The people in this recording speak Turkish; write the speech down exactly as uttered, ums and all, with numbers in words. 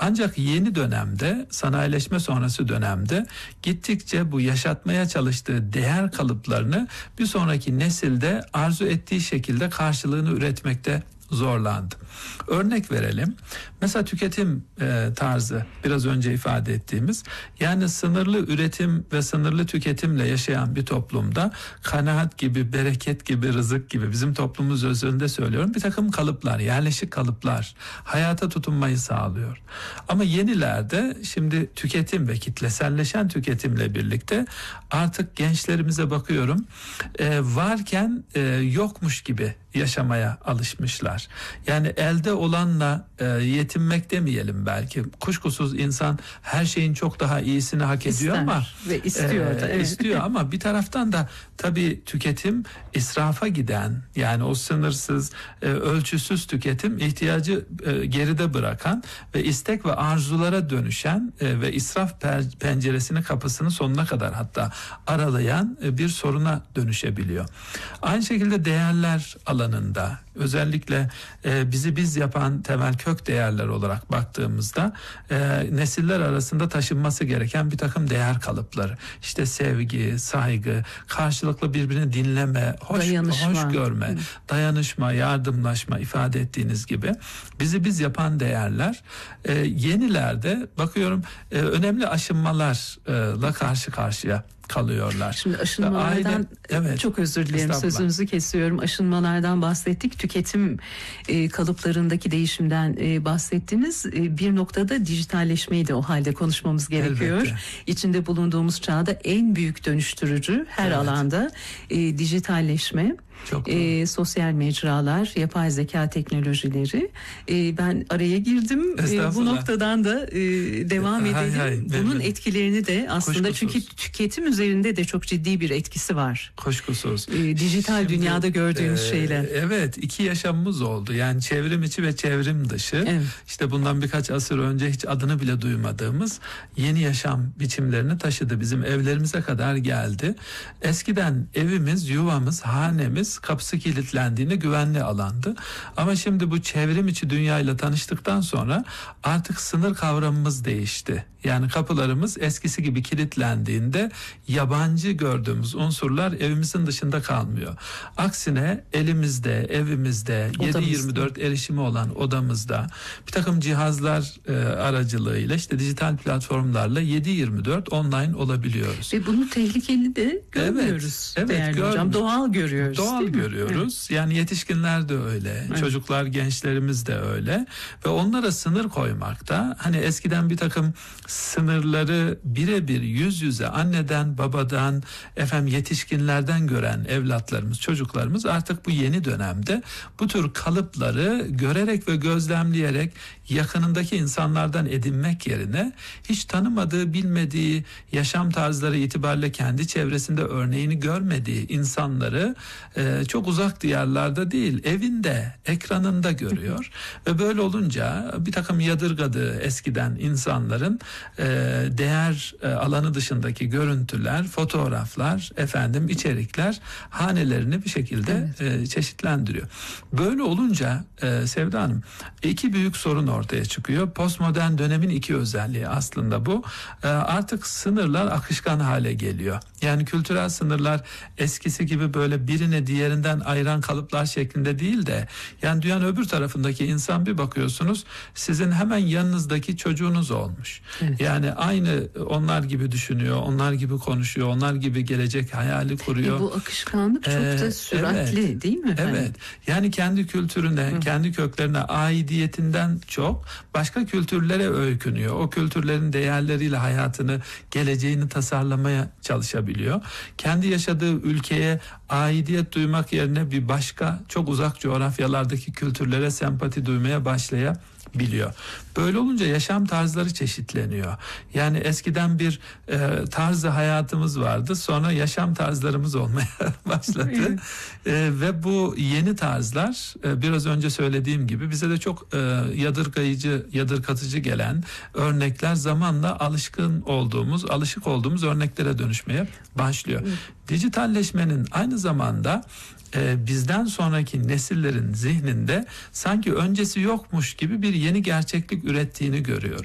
Ancak yeni dönemde, sanayileşme sonrası dönemde gittikçe bu yaşatmaya çalıştığı değer kalıplarını bir sonraki nesilde arzu ettiği şekilde karşılığını üretmekte zorlandı. Örnek verelim. Mesela tüketim e, tarzı biraz önce ifade ettiğimiz, yani sınırlı üretim ve sınırlı tüketimle yaşayan bir toplumda kanaat gibi, bereket gibi, rızık gibi, bizim toplumumuz özelinde söylüyorum, bir takım kalıplar, yerleşik kalıplar hayata tutunmayı sağlıyor. Ama yenilerde şimdi tüketim ve kitleselleşen tüketimle birlikte artık gençlerimize bakıyorum, e, varken e, yokmuş gibi yaşamaya alışmışlar. Yani elde olanla e, yetinmek demeyelim belki. Kuşkusuz insan her şeyin çok daha iyisini hak ediyor İster ama ve istiyor e, da, evet. istiyor ama bir taraftan da tabii tüketim israfa giden, yani o sınırsız, e, ölçüsüz tüketim ihtiyacı e, geride bırakan ve istek ve arzulara dönüşen e, ve israf per- penceresini, kapısını sonuna kadar hatta aralayan e, bir soruna dönüşebiliyor. Aynı şekilde değerler alanında özellikle e, bizi biz yapan temel kök değerler olarak baktığımızda e, nesiller arasında taşınması gereken bir takım değer kalıpları. İşte sevgi, saygı, karşılıklı birbirini dinleme, hoş, hoş görme, Hı. dayanışma, yardımlaşma ifade ettiğiniz gibi bizi biz yapan değerler e, yenilerde bakıyorum e, önemli aşınmalarla karşı karşıya kalıyorlar. Şimdi aşınmalardan Aile, evet, çok özür dilerim, sözünüzü kesiyorum. Aşınmalardan bahsettik. Tüketim e, kalıplarındaki değişimden e, bahsettiniz. E, bir noktada dijitalleşmeyi de o halde konuşmamız gerekiyor. Elbette. İçinde bulunduğumuz çağda en büyük dönüştürücü her evet. alanda e, dijitalleşme. E, sosyal mecralar, yapay zeka teknolojileri. E, ben araya girdim. E, bu noktadan da e, devam edelim. Hay hay, Bunun benim. etkilerini de aslında Kuşkusuz. Çünkü tüketim üzerinde de çok ciddi bir etkisi var. Kuşkusuz. E, dijital Şimdi, dünyada gördüğümüz e, şeyler. Evet, iki yaşamımız oldu. Yani çevrim içi ve çevrim dışı. Evet. İşte bundan birkaç asır önce hiç adını bile duymadığımız yeni yaşam biçimlerini taşıdı. Bizim evlerimize kadar geldi. Eskiden evimiz, yuvamız, hanemiz kapısı kilitlendiğinde güvenli alandı. Ama şimdi bu çevrim içi dünyayla tanıştıktan sonra artık sınır kavramımız değişti. Yani kapılarımız eskisi gibi kilitlendiğinde yabancı gördüğümüz unsurlar evimizin dışında kalmıyor. Aksine elimizde, evimizde, yedi yirmi dört erişimi olan odamızda bir takım cihazlar e, aracılığıyla, işte dijital platformlarla yedi yirmi dört online olabiliyoruz. Ve bunu tehlikeli de görmüyoruz. Evet, evet, değerli hocam. Doğal görüyoruz. Doğal görüyoruz. Evet. Yani yetişkinler de öyle, evet. çocuklar, gençlerimiz de öyle ve onlara sınır koymakta, hani eskiden bir takım sınırları birebir yüz yüze anneden, babadan, efendim yetişkinlerden gören evlatlarımız, çocuklarımız artık bu yeni dönemde bu tür kalıpları görerek ve gözlemleyerek yakınındaki insanlardan edinmek yerine hiç tanımadığı, bilmediği yaşam tarzları itibariyle kendi çevresinde örneğini görmediği insanları e, çok uzak diyarlarda değil, evinde, ekranında görüyor. Ve böyle olunca bir takım yadırgadığı eskiden insanların e, değer e, alanı dışındaki görüntüler, fotoğraflar, efendim içerikler hanelerini bir şekilde evet. e, çeşitlendiriyor. Böyle olunca e, Sevda Hanım, iki büyük sorun ortaya çıkıyor. Postmodern dönemin iki özelliği aslında bu. E, artık sınırlar akışkan hale geliyor. Yani kültürel sınırlar eskisi gibi böyle birine diğerinden ayıran kalıplar şeklinde değil de, yani dünyanın öbür tarafındaki insan, bir bakıyorsunuz sizin hemen yanınızdaki çocuğunuz olmuş. Evet. Yani aynı onlar gibi düşünüyor, onlar gibi konuşuyor, onlar gibi gelecek hayali kuruyor. E bu akışkanlık çok ee, da süratli evet, değil mi efendim? Evet. Yani kendi kültürüne, Hı. kendi köklerine aidiyetinden çok başka kültürlere öykünüyor. O kültürlerin değerleriyle hayatını, geleceğini tasarlamaya çalışabiliyor. Kendi yaşadığı ülkeye aidiyet duymak yerine bir başka çok uzak coğrafyalardaki kültürlere sempati duymaya başlayabiliyor. Böyle olunca yaşam tarzları çeşitleniyor. Yani eskiden bir e, tarzı hayatımız vardı, sonra yaşam tarzlarımız olmaya başladı. e, ve bu yeni tarzlar e, biraz önce söylediğim gibi bize de çok e, yadırgayıcı, yadırgatıcı gelen örnekler zamanla alışkın olduğumuz, alışık olduğumuz örneklere dönüşmeye başlıyor. Dijitalleşmenin aynı zamanda e, bizden sonraki nesillerin zihninde sanki öncesi yokmuş gibi bir yeni gerçeklik ürettiğini görüyoruz.